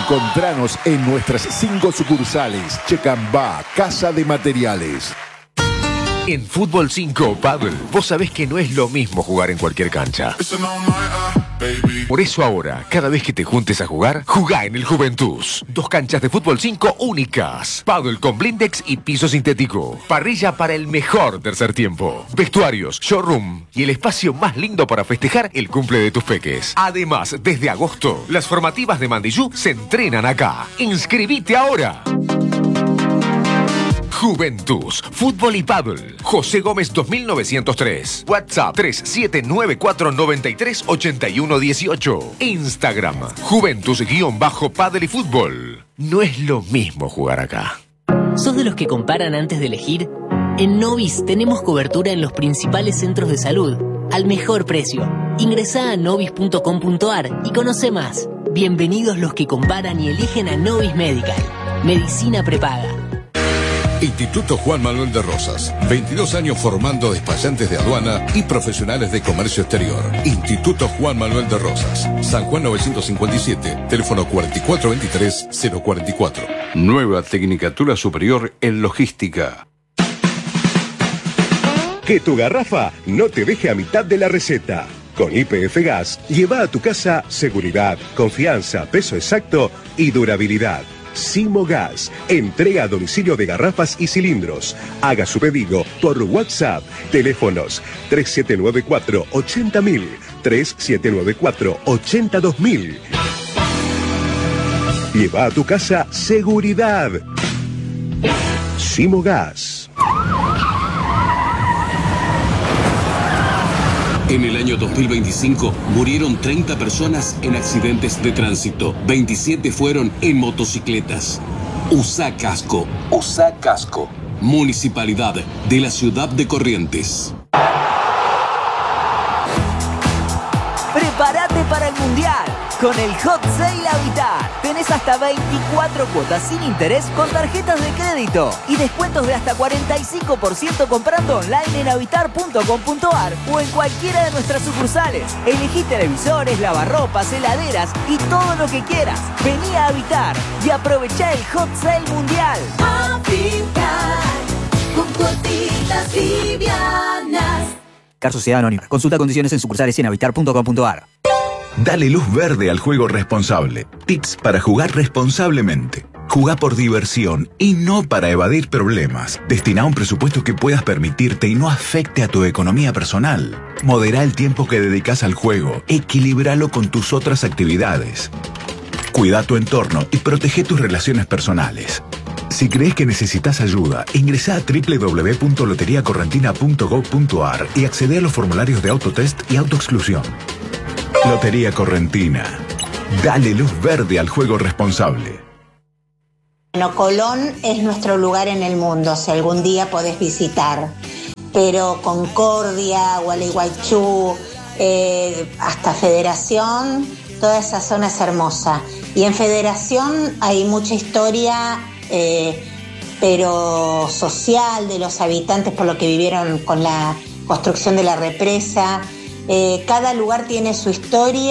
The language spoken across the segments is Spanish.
Encontranos en nuestras 5 sucursales. Checambá, Casa de Materiales. En Fútbol 5 Paddle, vos sabés que no es lo mismo jugar en cualquier cancha. Por eso ahora, cada vez que te juntes a jugar, jugá en el Juventus. 2 canchas de Fútbol 5 únicas. Paddle con blindex y piso sintético. Parrilla para el mejor tercer tiempo. Vestuarios, showroom y el espacio más lindo para festejar el cumple de tus peques. Además, desde agosto, las formativas de Mandillú se entrenan acá. ¡Inscribite ahora! Juventus, Fútbol y Paddle. José Gómez 2903. WhatsApp 3794938118. Instagram, Juventus_Paddle y Fútbol. No es lo mismo jugar acá. ¿Sos de los que comparan antes de elegir? En Novis tenemos cobertura en los principales centros de salud, al mejor precio. Ingresá a novis.com.ar y conoce más. Bienvenidos los que comparan y eligen a Novis Medical. Medicina prepaga. Instituto Juan Manuel de Rosas. 22 años formando despachantes de aduana y profesionales de comercio exterior. Instituto Juan Manuel de Rosas. San Juan 957, teléfono 4423-044. Nueva Tecnicatura Superior en Logística. Que tu garrafa no te deje a mitad de la receta. Con YPF Gas, lleva a tu casa seguridad, confianza, peso exacto y durabilidad. Simo Gas, entrega a domicilio de garrafas y cilindros. Haga su pedido por WhatsApp. Teléfonos 3794-80000, 3794-82000. Lleva a tu casa seguridad. Simo Gas. En el año 2025 murieron 30 personas en accidentes de tránsito. 27 fueron en motocicletas. Usa casco. Usa casco. Municipalidad de la Ciudad de Corrientes. Prepárate para el Mundial con el Hot Sale Habitat. Tenés hasta 24 cuotas sin interés con tarjetas de crédito y descuentos de hasta 45% comprando online en habitar.com.ar o en cualquiera de nuestras sucursales. Elegí televisores, lavarropas, heladeras y todo lo que quieras. Vení a Habitar y aprovechá el Hot Sale Mundial. Habitar con cuotitas livianas. Car Sociedad Anónima. Consulta condiciones en sucursales y en habitar.com.ar. Dale luz verde al juego responsable. Tips para jugar responsablemente. Jugá por diversión y no para evadir problemas. Destina un presupuesto que puedas permitirte y no afecte a tu economía personal. Moderá el tiempo que dedicas al juego. Equilibralo con tus otras actividades. Cuida tu entorno y protege tus relaciones personales. Si crees que necesitas ayuda, ingresa a www.loteriacorrentina.gov.ar y accede a los formularios de autotest y autoexclusión. Lotería Correntina. Dale luz verde al juego responsable. Bueno, Colón es nuestro lugar en el mundo, si algún día podés visitar. Pero Concordia, Gualeguaychú, hasta Federación, toda esa zona es hermosa. Y en Federación hay mucha historia, pero social, de los habitantes por lo que vivieron con la construcción de la represa. Cada lugar tiene su historia.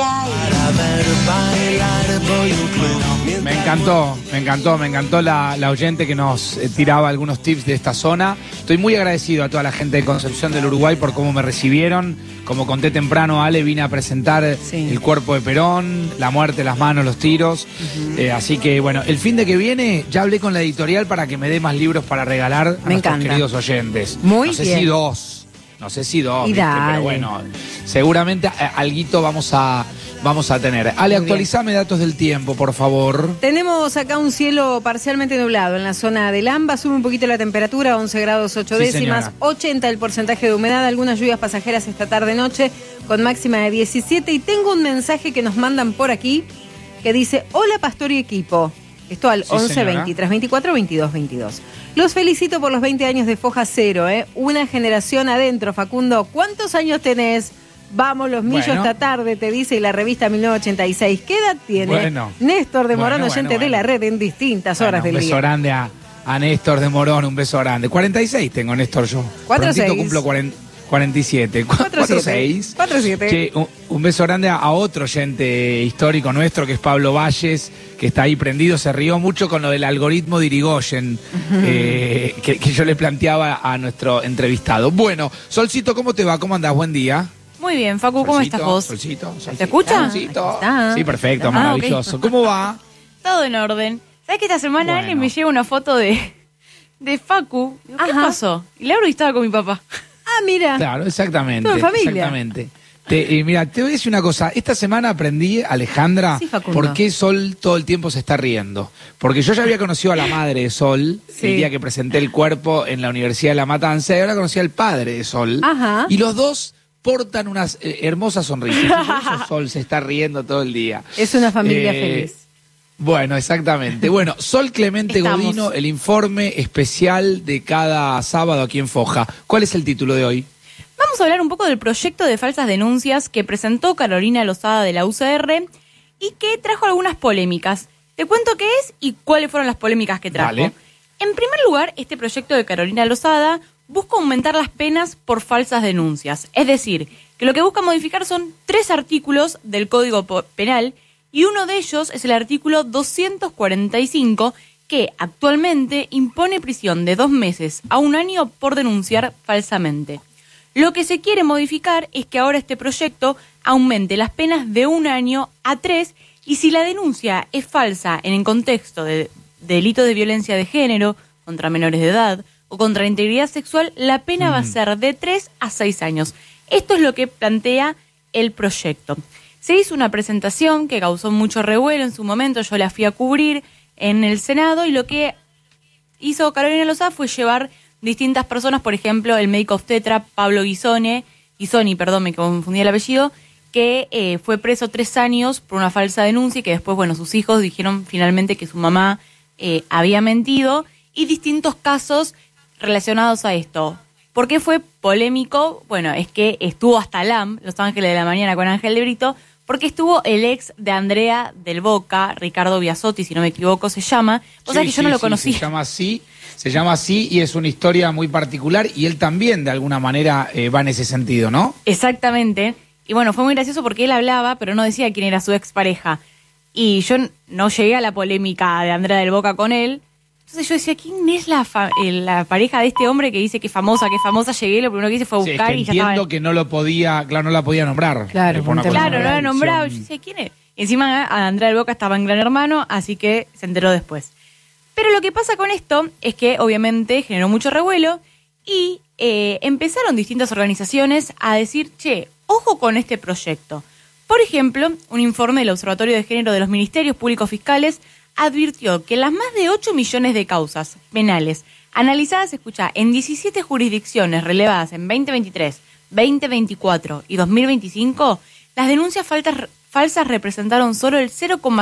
Me encantó la oyente que nos tiraba algunos tips de esta zona. Estoy muy agradecido a toda la gente de Concepción del Uruguay por cómo me recibieron. Como conté temprano, Ale, vine a presentar el cuerpo de Perón, la muerte, las manos, los tiros. Así que, bueno, el fin de que viene ya hablé con la editorial para que me dé más libros para regalar a nuestros queridos oyentes. Muy bien. No sé si dos, ¿viste? Pero bueno, seguramente alguito vamos a tener. Ale, actualizame datos del tiempo, por favor. Tenemos acá un cielo parcialmente nublado en la zona del AMBA, sube un poquito la temperatura, 11 grados 8 décimas, señora. 80 el porcentaje de humedad, algunas lluvias pasajeras esta tarde-noche con máxima de 17. Y tengo un mensaje que nos mandan por aquí que dice: hola Pastor y equipo. Esto al 11 23 24 22 22. Los felicito por los 20 años de Foja Cero, ¿eh? Una generación adentro, Facundo. ¿Cuántos años tenés? Vamos los millos esta tarde, te dice la revista 1986. ¿Qué edad tiene? Néstor de Morón, oyente de la red en distintas horas del día. Un beso grande a Néstor de Morón, un beso grande. 46 tengo, Néstor, yo. 46. Cumplo 47, 46. 47. Che, un beso grande a otro oyente histórico nuestro, que es Pablo Valles, que está ahí prendido, se rió mucho con lo del algoritmo de Irigoyen, que yo le planteaba a nuestro entrevistado. Bueno, Solcito, ¿cómo te va? ¿Cómo andás? Buen día. Muy bien, Facu, ¿cómo estás vos? Solcito. ¿Te escucha? Solcito. Sí, perfecto, maravilloso. Okay. ¿Cómo va? Todo en orden. ¿Sabes que esta semana alguien me llega una foto de Facu? Digo, ¿qué pasó? Y le abro y estaba con mi papá. Ah, mira. Claro, exactamente. Todo en familia. Exactamente. Mira, te voy a decir una cosa. Esta semana aprendí, Alejandra, por qué Sol todo el tiempo se está riendo. Porque yo ya había conocido a la madre de Sol el día que presenté el cuerpo en la Universidad de La Matanza, y ahora conocí al padre de Sol. Ajá. Y los dos portan unas hermosas sonrisas. Y por eso Sol se está riendo todo el día. Es una familia feliz. Bueno, exactamente. Bueno, Sol Clemente Godino, el informe especial de cada sábado aquí en Foja. ¿Cuál es el título de hoy? Vamos a hablar un poco del proyecto de falsas denuncias que presentó Carolina Lozada de la UCR y que trajo algunas polémicas. Te cuento qué es y cuáles fueron las polémicas que trajo. Vale. En primer lugar, este proyecto de Carolina Lozada busca aumentar las penas por falsas denuncias. Es decir, que lo que busca modificar son 3 artículos del Código Penal y uno de ellos es el artículo 245 que actualmente impone prisión de 2 meses a 1 año por denunciar falsamente. Lo que se quiere modificar es que ahora este proyecto aumente las penas de 1 año a 3 y si la denuncia es falsa en el contexto de delito de violencia de género contra menores de edad o contra la integridad sexual, la pena va a ser de 3 a 6 años. Esto es lo que plantea el proyecto. Se hizo una presentación que causó mucho revuelo en su momento, yo la fui a cubrir en el Senado y lo que hizo Carolina Lozada fue llevar distintas personas, por ejemplo, el médico obstetra Pablo Guisoni, me confundí el apellido, que fue preso 3 años por una falsa denuncia y que después, bueno, sus hijos dijeron finalmente que su mamá había mentido y distintos casos relacionados a esto. ¿Por qué fue polémico? Bueno, es que estuvo hasta LAM, Los Ángeles de la Mañana con Ángel de Brito, porque estuvo el ex de Andrea del Boca, Ricardo Biasotti, si no me equivoco, se llama. O sea que yo no lo conocí. Se llama así y es una historia muy particular y él también de alguna manera va en ese sentido, ¿no? Exactamente. Y bueno, fue muy gracioso porque él hablaba, pero no decía quién era su expareja. Y yo no llegué a la polémica de Andrea del Boca con él. Entonces yo decía, ¿quién es la pareja de este hombre que dice que es famosa? Llegué, lo primero que hice fue buscar y ya estaba. Entiendo que no lo podía, no la podía nombrar. Claro, no la nombraba. Yo decía, ¿quién es? Encima Andrea del Boca estaba en Gran Hermano, así que se enteró después. Pero lo que pasa con esto es que obviamente generó mucho revuelo y empezaron distintas organizaciones a decir, che, ojo con este proyecto. Por ejemplo, un informe del Observatorio de Género de los Ministerios Públicos Fiscales advirtió que las más de 8 millones de causas penales analizadas, en 17 jurisdicciones relevadas en 2023, 2024 y 2025, las denuncias falsas representaron solo el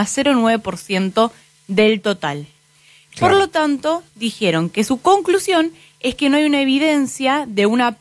0,09% del total. Claro. Por lo tanto, dijeron que su conclusión es que no hay una evidencia de una